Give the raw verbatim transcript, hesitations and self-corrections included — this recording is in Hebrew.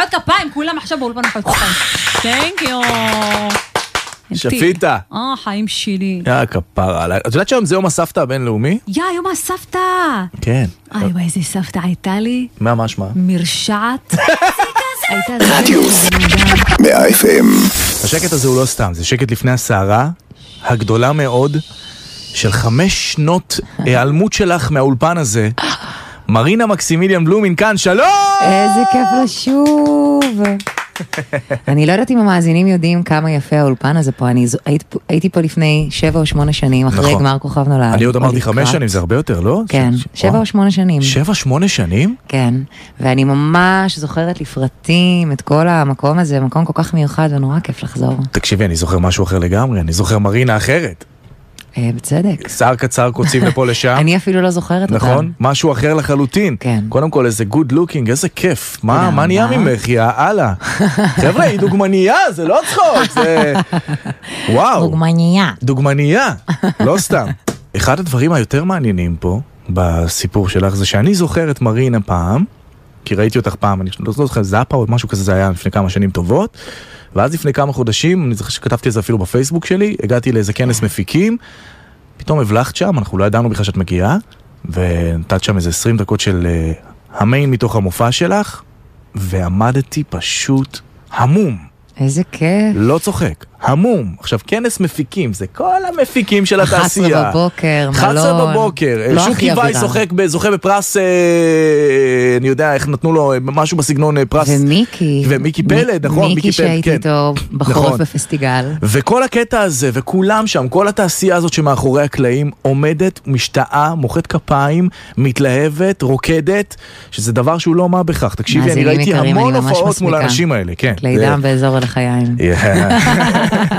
מחיאות כפיים, כולם עכשיו באולפן מחיאות כפיים. Thank you. שפיטה. אה, חיים שלי. יא כפרה עליי. את יודעת שהיום זה יום הסבתא הבינלאומי? יא, יום הסבתא. כן. אוי, וואי, איזה סבתא הייתה לי. מה, מה, שמה? מרשעת. רדיוס מאה אף אם. השקט הזה הוא לא סתם, זה שקט לפני הסערה הגדולה מאוד של חמש שנות העלמות שלך מהאולפן הזה. מרינה מקסימיליאן בלומין כאן, שלום! איזה כיף לשוב. אני לא יודעת אם המאזינים יודעים כמה יפה האולפן הזה פה. אני הייתי פה לפני שבע או שמונה שנים, אחרי גמר כוכב נולד. אני עוד אמרתי חמש שנים, זה הרבה יותר, לא? כן, שבע או שמונה שנים. שבע, שמונה שנים? כן, ואני ממש זוכרת לפרטים את כל המקום הזה, מקום כל כך מיוחד ונורא כיף לחזור. תקשיבי, אני זוכר משהו אחר לגמרי, אני זוכר מרינה אחרת. בצדק. שר קצר קוצים לפה לשם. אני אפילו לא זוכרת אותם. נכון? משהו אחר לחלוטין. כן. קודם כל איזה good looking, איזה כיף. מה, מה נהיה ממך? יא אללה. חבר'ה, היא דוגמניה, זה לא צחוק, זה... וואו. דוגמניה. דוגמניה. לא סתם. אחד הדברים היותר מעניינים פה, בסיפור שלך, זה שאני זוכר את מרינה פעם, כי ראיתי אותך פעם, אני לא זוכר, זאפה או משהו כזה, זה היה לפני כמה שנים טובות, ואז לפני כמה חודשים, אני זוכר שכתבתי את זה אפילו בפייסבוק שלי, הגעתי לאיזה כנס מפיקים, פתאום הבלחת שם, אנחנו לא ידענו בכלל שאת מגיעה, ונתת שם איזה עשרים דקות של uh, המיין מתוך המופע שלך, ועמדתי פשוט המום. איזה כיף. לא צוחק, המום. עכשיו, כנס מפיקים, זה כל המפיקים של התעשייה. אחת עשרה בבוקר, מלון. אחת עשרה בבוקר. לא שוקי וייס זוכה בפרס, אני יודע איך נתנו לו, משהו בסגנון פרס. ומיקי. ומיקי פלד, נכון? מיקי שהייתי איתו בחורף בפסטיגל. וכל הקטע הזה, וכולם שם, כל התעשייה הזאת שמאחורי הקלעים, עומדת, משתאה, מוחאת כפיים, מתלהבת, רוקדת, שזה דבר שהוא לא מה בכך. תקשיבי, אני ראיתי המון הופעות מול האנשים האלה. כלי דם באזור הלחיים.